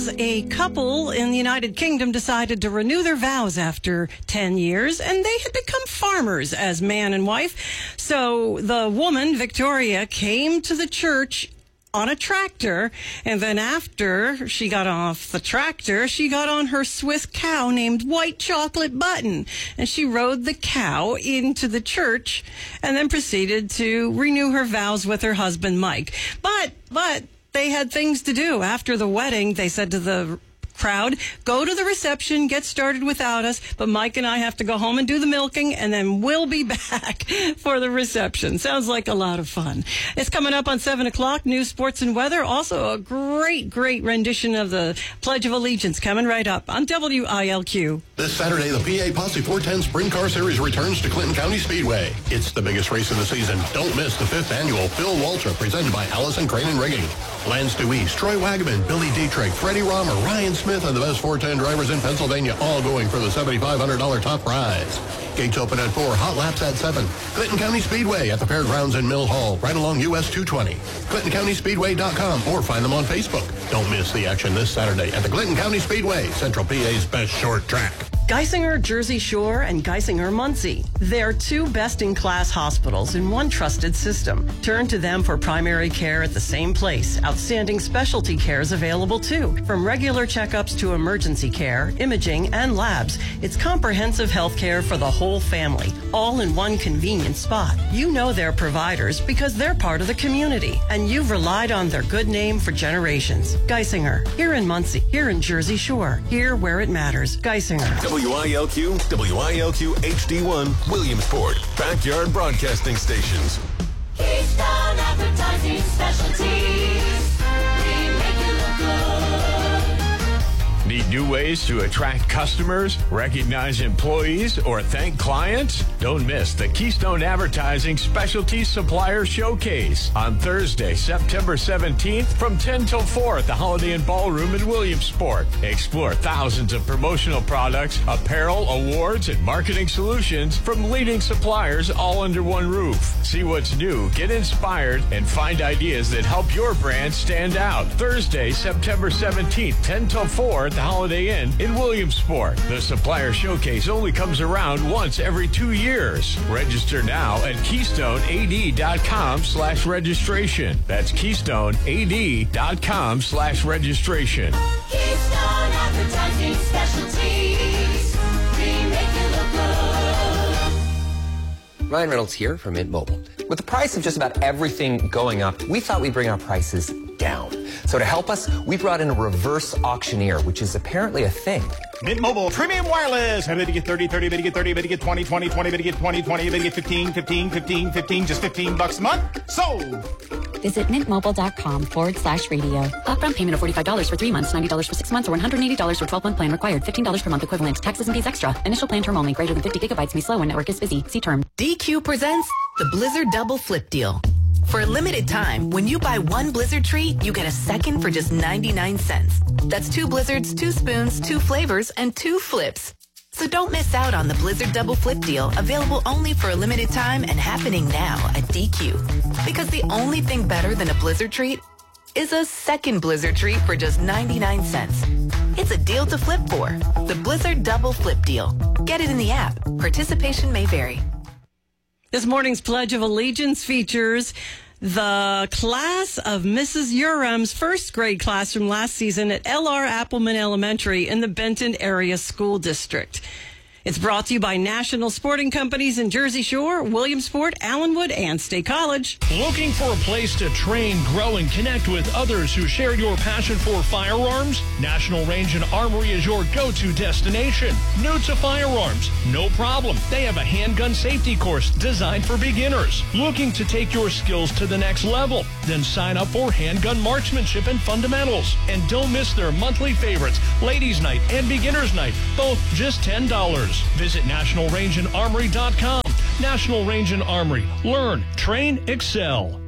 A couple in the United Kingdom decided to renew their vows after 10 years, and they had become farmers as man and wife. So the woman, Victoria, came to the church on a tractor, and then after she got off the tractor, she got on her Swiss cow named White Chocolate Button, and she rode the cow into the church and then proceeded to renew her vows with her husband, Mike. But they had things to do. After the wedding, they said to the crowd, go to the reception, get started without us, but Mike and I have to go home and do the milking, and then we'll be back for the reception. Sounds like a lot of fun. It's coming up on 7 o'clock, news, sports, and weather. Also a great rendition of the Pledge of Allegiance coming right up on WILQ. This Saturday, the PA Posse 410 Sprint Car Series returns to Clinton County Speedway. It's the biggest race of the season. Don't miss the 5th annual Phil Walter, presented by Allison Crane and Rigging. Lance DeWeese, Troy Wagaman, Billy Dietrich, Freddie Romer, Ryan Smith, and the best 410 drivers in Pennsylvania, all going for the $7,500 top prize. Gates open at 4, hot laps at 7. Clinton County Speedway at the Fairgrounds in Mill Hall, right along US 220. ClintonCountySpeedway.com or find them on Facebook. Don't miss the action this Saturday at the Clinton County Speedway, Central PA's best short track. Geisinger Jersey Shore and Geisinger Muncie. They're two best-in-class hospitals in one trusted system. Turn to them for primary care at the same place. Outstanding specialty care is available too. From regular checkups to emergency care, imaging, and labs, it's comprehensive health care for the whole family, all in one convenient spot. You know their providers because they're part of the community, and you've relied on their good name for generations. Geisinger, here in Muncie, here in Jersey Shore, here where it matters. Geisinger. WILQ, WILQ HD1, Williamsport, Backyard Broadcasting Stations. Keystone Advertising Specialties. We make you look good. Need new ways to attract customers, recognize employees, or thank clients? Don't miss the Keystone Advertising Specialty Supplier Showcase on Thursday, September 17th from 10 till 4 at the Holiday Inn Ballroom in Williamsport. Explore thousands of promotional products, apparel, awards, and marketing solutions from leading suppliers all under one roof. See what's new, get inspired, and find ideas that help your brand stand out. Thursday, September 17th, 10 till 4 at the Holiday Inn in Williamsport. The Supplier Showcase only comes around once every 2 years. Register now at KeystoneAD.com/registration. That's KeystoneAD.com/registration. Keystone Advertising Specialties. We make you look good. Ryan Reynolds here from Mint Mobile. With the price of just about everything going up, we thought we'd bring our prices down. So to help us, we brought in a reverse auctioneer, which is apparently a thing. Mint Mobile Premium Wireless. How did you get 30, 30, better get 30, better get 20, 20, 20, better get 20, 20, better get 15, 15, 15, 15, just $15 a month? Sold! Visit mintmobile.com/radio. Upfront payment of $45 for 3 months, $90 for 6 months, or $180 for 12-month plan required. $15 per month equivalent. Taxes and fees extra. Initial plan term only. Greater than 50 gigabytes may slow when network is busy. See term. DQ presents the Blizzard Double Flip Deal. For a limited time, when you buy one Blizzard treat, you get a second for just 99 cents. That's 2 Blizzards, 2 spoons, 2 flavors, and 2 flips. So don't miss out on the Blizzard Double Flip Deal, available only for a limited time and happening now at DQ. Because the only thing better than a Blizzard treat is a second Blizzard treat for just 99 cents. It's a deal to flip for. The Blizzard Double Flip Deal. Get it in the app. Participation may vary. This morning's Pledge of Allegiance features the class of Mrs. Uram's first grade class from last season at L.R. Appleman Elementary in the Benton Area School District. It's brought to you by national sporting companies in Jersey Shore, Williamsport, Allenwood, and State College. Looking for a place to train, grow, and connect with others who share your passion for firearms? National Range and Armory is your go-to destination. New to firearms? No problem. They have a handgun safety course designed for beginners. Looking to take your skills to the next level? Then sign up for handgun marksmanship and fundamentals. And don't miss their monthly favorites, Ladies' Night and Beginner's Night, both just $10. Visit nationalrangeandarmory.com. National Range and Armory. Learn, train, excel.